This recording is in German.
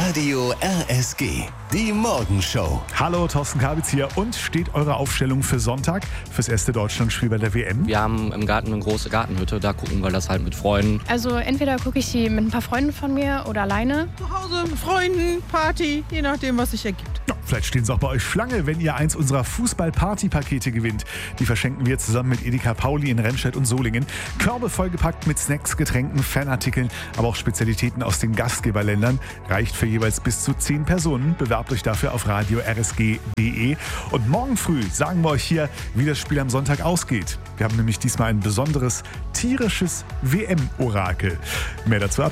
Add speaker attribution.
Speaker 1: Radio RSG, die Morgenshow.
Speaker 2: Hallo, Thorsten Kabitz hier. Und steht eure Aufstellung für Sonntag, fürs erste Deutschlandspiel bei der WM?
Speaker 3: Wir haben im Garten eine große Gartenhütte, da gucken wir das halt mit Freunden.
Speaker 4: Also entweder gucke ich sie mit ein paar Freunden von mir oder alleine.
Speaker 5: Zu Hause, mit Freunden, Party, je nachdem, was sich ergibt.
Speaker 2: Ja, vielleicht stehen sie auch bei euch Schlange, wenn ihr eins unserer Fußball-Party-Pakete gewinnt. Die verschenken wir zusammen mit Edeka Pauli in Remscheid und Solingen. Körbe vollgepackt mit Snacks, Getränken, Fanartikeln, aber auch Spezialitäten aus den Gastgeberländern. Reicht für jeweils bis zu 10 Personen. Bewerbt euch dafür auf radio-rsg.de. Und morgen früh sagen wir euch hier, wie das Spiel am Sonntag ausgeht. Wir haben nämlich diesmal ein besonderes tierisches WM-Orakel. Mehr dazu ab